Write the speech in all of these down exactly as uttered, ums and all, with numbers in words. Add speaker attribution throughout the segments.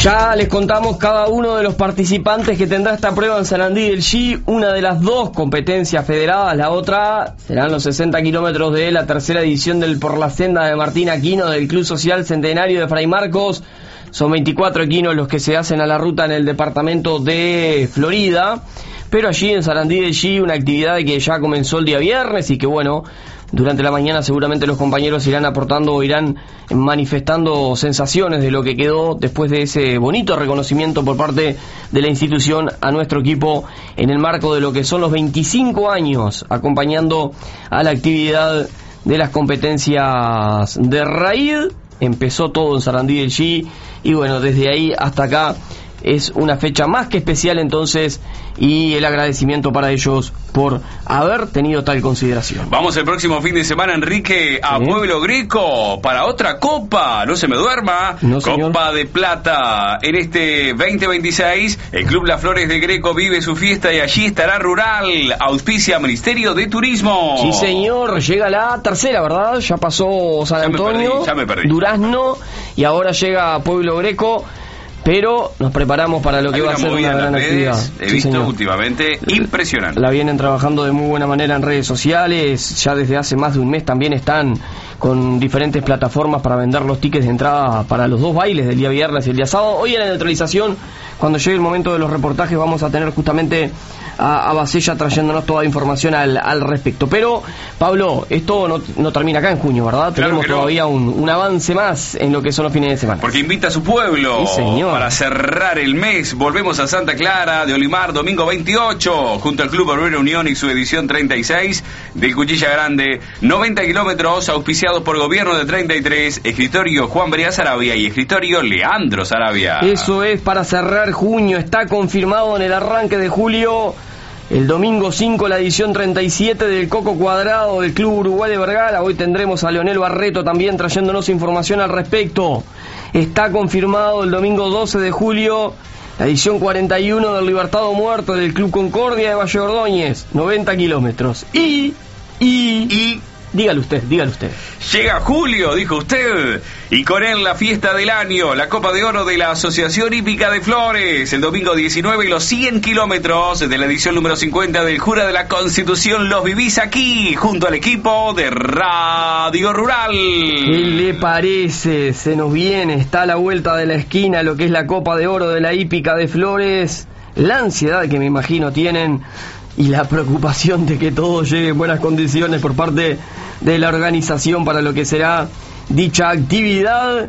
Speaker 1: Ya les contamos cada uno de los participantes que tendrá esta prueba en Sarandí del G, una de las dos competencias federadas, la otra serán los sesenta kilómetros de la tercera edición del Por la Senda de Martín Aquino del Club Social Centenario de Fray Marcos. Son veinticuatro equinos los que se hacen a la ruta en el departamento de Florida, pero allí en Sarandí del G una actividad que ya comenzó el día viernes y que bueno, durante la mañana seguramente los compañeros irán aportando o irán manifestando sensaciones de lo que quedó después de ese bonito reconocimiento por parte de la institución a nuestro equipo en el marco de lo que son los veinticinco años acompañando a la actividad de las competencias de raíz. Empezó todo en Sarandí del G y bueno, desde ahí hasta acá es una fecha más que especial entonces, y el agradecimiento para ellos por haber tenido tal consideración.
Speaker 2: Vamos el próximo fin de semana, Enrique, a ¿Sí? Pueblo Greco para otra copa, no se me duerma,
Speaker 1: no,
Speaker 2: Copa de Plata. En este veinte veintiséis, el Club Las Flores de Greco vive su fiesta y allí estará Rural, auspicia Ministerio de Turismo.
Speaker 1: Sí señor, llega la tercera, ¿verdad? Ya pasó San Antonio,
Speaker 2: ya me perdí, ya me perdí.
Speaker 1: Durazno y ahora llega Pueblo Greco. Pero nos preparamos para lo que
Speaker 2: Hay
Speaker 1: va a ser una gran
Speaker 2: redes,
Speaker 1: actividad.
Speaker 2: He
Speaker 1: sí,
Speaker 2: visto
Speaker 1: señor.
Speaker 2: últimamente impresionante.
Speaker 1: La vienen trabajando de muy buena manera en redes sociales. Ya desde hace más de un mes también están con diferentes plataformas para vender los tickets de entrada para los dos bailes del día viernes y el día sábado. Hoy en la neutralización, cuando llegue el momento de los reportajes, vamos a tener justamente a, a Bacella trayéndonos toda la información al, al respecto. Pero, Pablo, esto no, no termina acá en junio, ¿verdad?
Speaker 2: Claro
Speaker 1: Tenemos
Speaker 2: no.
Speaker 1: todavía un, un avance más en lo que son los fines de semana.
Speaker 2: Porque invita a su pueblo.
Speaker 1: Sí, señor.
Speaker 2: Para cerrar el mes, volvemos a Santa Clara de Olimar, domingo veintiocho, junto al Club Obrero Unión y su edición treinta y seis del Cuchilla Grande. noventa kilómetros auspiciados por Gobierno de treinta y tres, escritorio Juan Berea Sarabia y escritorio Leandro Sarabia.
Speaker 1: Eso es para cerrar junio, está confirmado en el arranque de julio. El domingo cinco, la edición treinta y siete del Coco Cuadrado del Club Uruguay de Vergara. Hoy tendremos a Leonel Barreto también trayéndonos información al respecto. Está confirmado el domingo doce de julio, la edición cuarenta y uno del Libertado Muerto del Club Concordia de Valle Ordóñez, noventa kilómetros. Y, y, y... Dígale usted, dígale usted.
Speaker 2: Llega julio, dijo usted, y con él la fiesta del año, la Copa de Oro de la Asociación Hípica de Flores, el domingo diecinueve y los cien kilómetros de la edición número cincuenta del Jura de la Constitución los vivís aquí, junto al equipo de Radio Rural.
Speaker 1: ¿Qué le parece? Se nos viene, está a la vuelta de la esquina lo que es la Copa de Oro de la Hípica de Flores, la ansiedad que me imagino tienen y la preocupación de que todo llegue en buenas condiciones por parte de la organización para lo que será dicha actividad.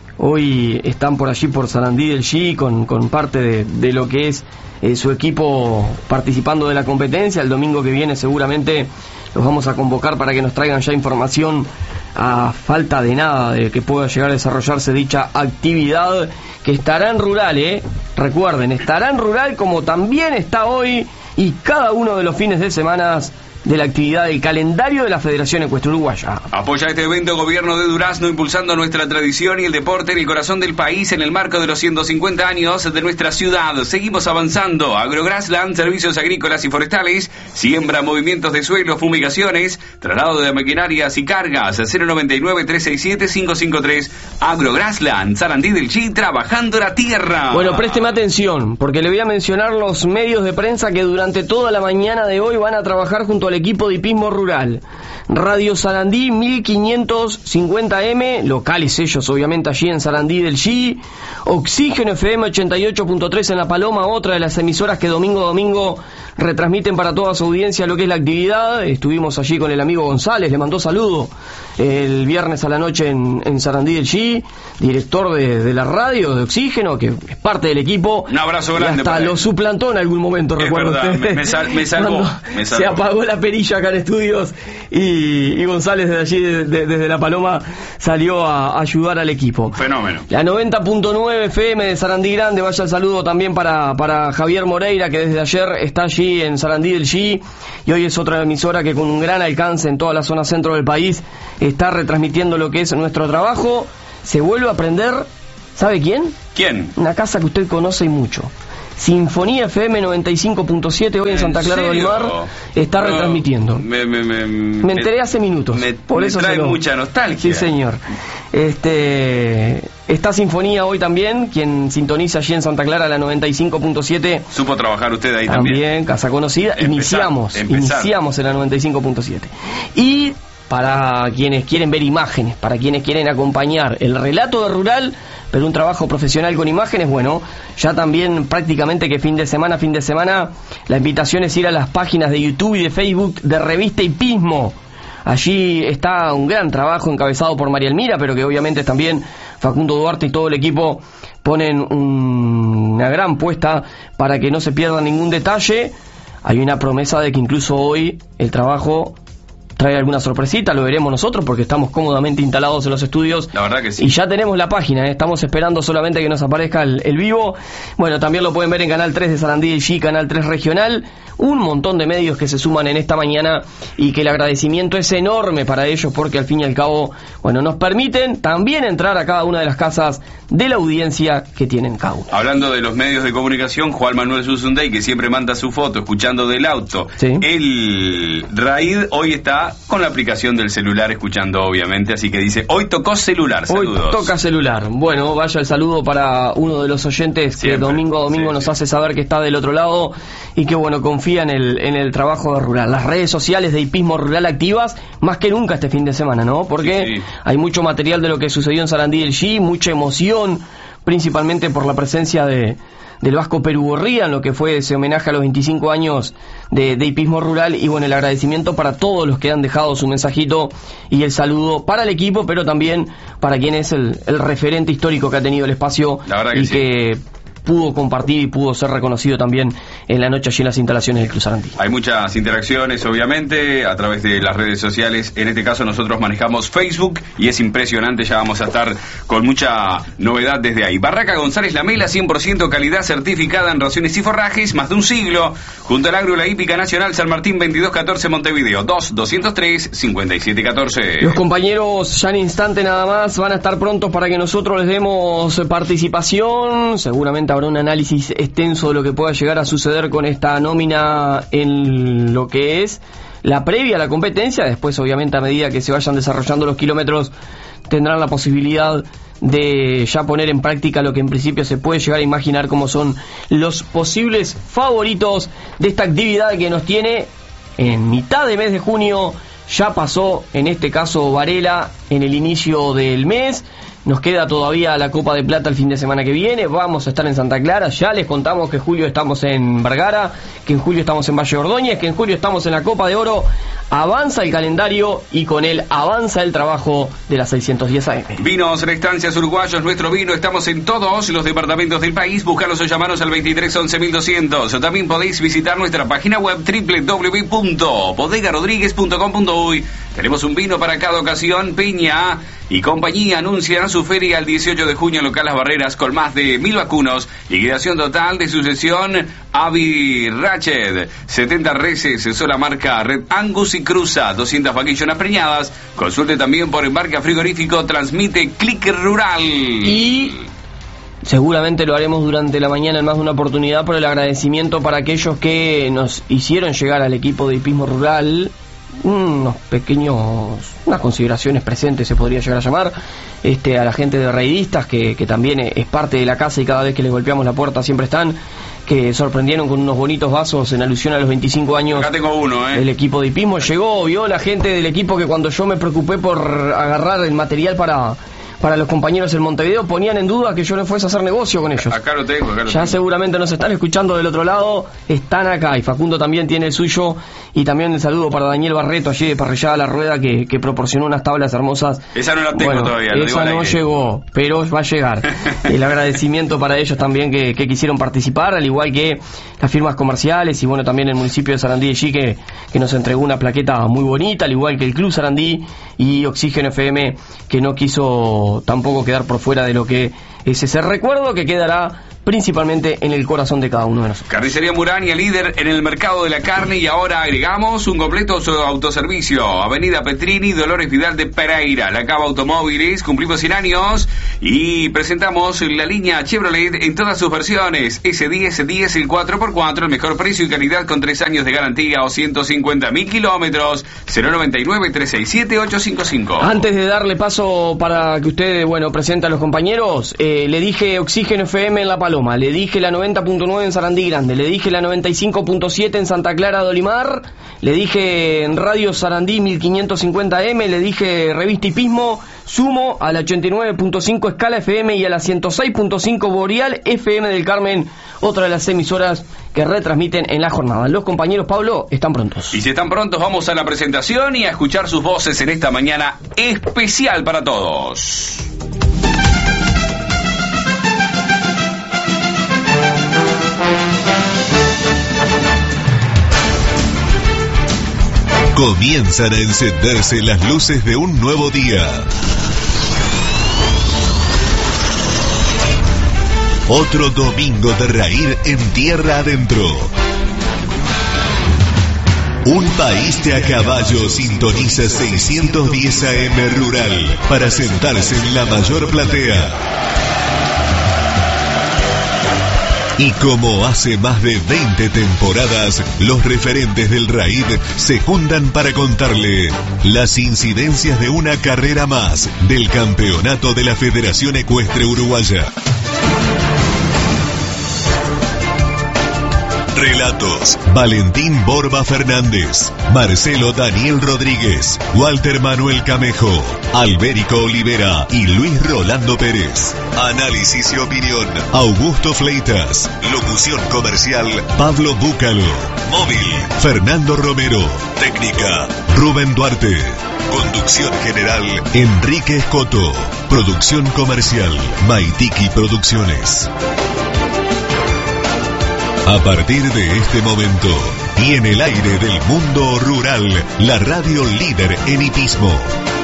Speaker 1: Hoy están por allí por Sarandí del G con, con parte de, de lo que es eh, su equipo participando de la competencia. El domingo que viene seguramente los vamos a convocar para que nos traigan ya información a falta de nada de que pueda llegar a desarrollarse dicha actividad, que estará en Rural, ¿eh? Recuerden, estará en Rural como también está hoy y cada uno de los fines de semana de la actividad del calendario de la Federación Ecuestre Uruguaya.
Speaker 2: Apoya este evento Gobierno de Durazno, impulsando nuestra tradición y el deporte en el corazón del país en el marco de los ciento cincuenta años de nuestra ciudad. Seguimos avanzando. Agrograsland, servicios agrícolas y forestales, siembra, movimientos de suelo, fumigaciones, traslado de maquinarias y cargas. cero noventa y nueve, trescientos sesenta y siete, quinientos cincuenta y tres. Agrograsland, Sarandí del G, trabajando la tierra.
Speaker 1: Bueno, présteme atención, porque le voy a mencionar los medios de prensa que durante toda la mañana de hoy van a trabajar junto al equipo de hipismo rural. Radio Sarandí mil quinientos cincuenta eme, locales ellos obviamente allí en Sarandí del G. Oxígeno F M ochenta y ocho punto tres en La Paloma, otra de las emisoras que domingo a domingo retransmiten para toda su audiencia lo que es la actividad. Estuvimos allí con el amigo González, le mandó saludo el viernes a la noche en, en Sarandí del G, director de, de la radio de Oxígeno, que es parte del equipo.
Speaker 2: Un abrazo grande.
Speaker 1: Y hasta lo suplantó en algún momento, recuerdo.
Speaker 2: Me, me, sal, me salvó, me salvó.
Speaker 1: Se apagó la perilla acá en estudios y, y González desde allí, de, de, desde La Paloma, salió a, a ayudar al equipo.
Speaker 2: Fenómeno.
Speaker 1: La noventa punto nueve F M de Sarandí Grande, vaya el saludo también para, para Javier Moreira, que desde ayer está allí en Sarandí del G, y hoy es otra emisora que con un gran alcance en toda la zona centro del país está retransmitiendo lo que es nuestro trabajo. Se vuelve a aprender, ¿sabe quién?
Speaker 2: ¿Quién?
Speaker 1: Una casa que usted conoce y mucho. Sinfonía F M noventa y cinco punto siete hoy en, en Santa Clara de Olimar está no, retransmitiendo. Me, me, me, me enteré hace minutos.
Speaker 2: Me,
Speaker 1: por
Speaker 2: me
Speaker 1: eso
Speaker 2: trae
Speaker 1: lo...
Speaker 2: mucha nostalgia.
Speaker 1: Sí, señor. Este, está Sinfonía hoy también, quien sintoniza allí en Santa Clara la noventa y cinco punto siete.
Speaker 2: Supo trabajar usted ahí también.
Speaker 1: También, casa conocida. Empezar, iniciamos,
Speaker 2: empezar.
Speaker 1: iniciamos en la noventa y cinco punto siete. Y para quienes quieren ver imágenes, para quienes quieren acompañar el relato de Rural, pero un trabajo profesional con imágenes, bueno, ya también prácticamente que fin de semana, fin de semana, la invitación es ir a las páginas de YouTube y de Facebook de Revista Hipismo. Allí está un gran trabajo encabezado por María Elmira, pero que obviamente también Facundo Duarte y todo el equipo ponen un, una gran puesta para que no se pierda ningún detalle. Hay una promesa de que incluso hoy el trabajo trae alguna sorpresita, lo veremos nosotros porque estamos cómodamente instalados en los estudios.
Speaker 2: La verdad que sí.
Speaker 1: Y ya tenemos la página, ¿eh? Estamos esperando solamente que nos aparezca el, el vivo. Bueno, también lo pueden ver en Canal tres de Sarandí del G, Canal tres Regional. Un montón de medios que se suman en esta mañana y que el agradecimiento es enorme para ellos porque al fin y al cabo, bueno, nos permiten también entrar a cada una de las casas de la audiencia que tienen cada uno.
Speaker 2: Hablando de los medios de comunicación, Juan Manuel Susunday, que siempre manda su foto escuchando del auto.
Speaker 1: ¿Sí?
Speaker 2: El Raid hoy está con la aplicación del celular escuchando, obviamente, así que dice, hoy tocó celular, saludos.
Speaker 1: Hoy toca celular. Bueno, vaya el saludo para uno de los oyentes siempre, que domingo a domingo sí, nos sí. hace saber que está del otro lado y que, bueno, confía en el, en el trabajo de Rural. Las redes sociales de Hipismo Rural activas más que nunca este fin de semana, ¿no? Porque sí, sí. hay mucho material de lo que sucedió en Sarandí del G, mucha emoción, principalmente por la presencia de del Vasco Perugorría en lo que fue ese homenaje a los veinticinco años de, de Hipismo Rural y bueno, el agradecimiento para todos los que han dejado su mensajito y el saludo para el equipo, pero también para quien es el, el referente histórico que ha tenido el espacio
Speaker 2: que
Speaker 1: y
Speaker 2: sí.
Speaker 1: que pudo compartir y pudo ser reconocido también en la noche allí en las instalaciones del Club Sarandí.
Speaker 2: Hay muchas interacciones, obviamente, a través de las redes sociales. En este caso nosotros manejamos Facebook y es impresionante, ya vamos a estar con mucha novedad desde ahí. Barraca González Lamela, cien por ciento calidad certificada en raciones y forrajes, más de un siglo, junto al Agro La Hípica Nacional San Martín veintidós catorce Montevideo, dos doscientos tres cincuenta y siete catorce.
Speaker 1: Los compañeros ya en instante nada más van a estar prontos para que nosotros les demos participación, seguramente habrá un análisis extenso de lo que pueda llegar a suceder con esta nómina en lo que es la previa a la competencia. Después, obviamente, a medida que se vayan desarrollando los kilómetros, tendrán la posibilidad de ya poner en práctica lo que en principio se puede llegar a imaginar como son los posibles favoritos de esta actividad que nos tiene en mitad de mes de junio. Ya pasó, en este caso, Varela en el inicio del mes. Nos queda todavía la Copa de Plata el fin de semana que viene. Vamos a estar en Santa Clara. Ya les contamos que en julio estamos en Vergara, que en julio estamos en Valle Ordóñez, que en julio estamos en la Copa de Oro. Avanza el calendario y con él avanza el trabajo de la seiscientos diez A M.
Speaker 2: Vinos en Estancias Uruguayos, nuestro vino. Estamos en todos los departamentos del país. Búscalos o llamanos al veintitrés once mil doscientos. También podéis visitar nuestra página web doble u doble u doble u punto bodega rodríguez punto com punto uy. Tenemos un vino para cada ocasión. Peña y compañía anuncian su feria el dieciocho de junio en Local Las Barreras con más de mil vacunos. Liquidación total de sucesión Avi Ratchet. setenta reses, sola marca Red Angus y Cruza. doscientas vaquillonas preñadas. Consulte también por embarque frigorífico. Transmite Click Rural.
Speaker 1: Y seguramente lo haremos durante la mañana en más de una oportunidad por el agradecimiento para aquellos que nos hicieron llegar al equipo de Hipismo Rural unos pequeños, unas consideraciones presentes se podría llegar a llamar, este, a la gente de Raidistas que, que también es parte de la casa y cada vez que les golpeamos la puerta siempre están, que sorprendieron con unos bonitos vasos en alusión a los veinticinco años.
Speaker 2: Acá tengo uno, ¿eh?
Speaker 1: El equipo de Hipismo llegó, vio la gente del equipo que cuando yo me preocupé por agarrar el material para para los compañeros en Montevideo ponían en duda que yo no fuese a hacer negocio con ellos.
Speaker 2: Acá lo tengo, acá lo
Speaker 1: ya
Speaker 2: tengo.
Speaker 1: Seguramente nos están escuchando del otro lado, están acá y Facundo también tiene el suyo y también el saludo para Daniel Barreto allí de Parrillada La Rueda que, que proporcionó unas tablas hermosas.
Speaker 2: Esa no la tengo
Speaker 1: bueno,
Speaker 2: todavía. Lo
Speaker 1: esa no llegó, pero va a llegar. El agradecimiento para ellos también que, que quisieron participar, al igual que las firmas comerciales y bueno también el municipio de Sarandí allí que, que nos entregó una plaqueta muy bonita, al igual que el Club Sarandí y Oxígeno F M que no quiso tampoco quedar por fuera de lo que es ese recuerdo que quedará principalmente en el corazón de cada uno de nosotros.
Speaker 2: Carnicería Murania, líder en el mercado de la carne, y ahora agregamos un completo autoservicio. Avenida Petrini, Dolores Vidal de Pereira, La Cava Automóviles, cumplimos cien años y presentamos la línea Chevrolet en todas sus versiones. ese diez, diez, el cuatro por cuatro, el mejor precio y calidad con tres años de garantía o ciento cincuenta mil kilómetros. Cero noventa y nueve, trescientos sesenta y siete, ochocientos cincuenta y cinco.
Speaker 1: Antes de darle paso para que usted, bueno, presente a los compañeros, eh, le dije Oxígeno F M en La Paloma, le dije la noventa punto nueve en Sarandí Grande, le dije la noventa y cinco punto siete en Santa Clara de Olimar, le dije en Radio Sarandí mil quinientos cincuenta eme, le dije Revista Hipismo, sumo a la ochenta y nueve punto cinco Escala F M y a la ciento seis punto cinco Boreal F M del Carmen, otra de las emisoras que retransmiten en la jornada. Los compañeros, Pablo, están prontos.
Speaker 2: Y si están prontos, vamos a la presentación y a escuchar sus voces en esta mañana especial para todos.
Speaker 3: Comienzan a encenderse las luces de un nuevo día. Otro domingo de reír en tierra adentro. Un país de a caballo sintoniza seiscientos diez A M Rural para sentarse en la mayor platea. Y como hace más de veinte temporadas, los referentes del raid se juntan para contarle las incidencias de una carrera más del campeonato de la Federación Ecuestre Uruguaya. Relatos: Valentín Borba Fernández, Marcelo Daniel Rodríguez, Walter Manuel Camejo, Albérico Olivera y Luis Rolando Pérez. Análisis y opinión: Augusto Fleitas. Locución comercial: Pablo Búcalo. Móvil: Fernando Romero. Técnica: Rubén Duarte. Conducción general: Enrique Escoto. Producción comercial: Maitiki Producciones. A partir de este momento, y en el aire del mundo rural, la radio líder en hipismo,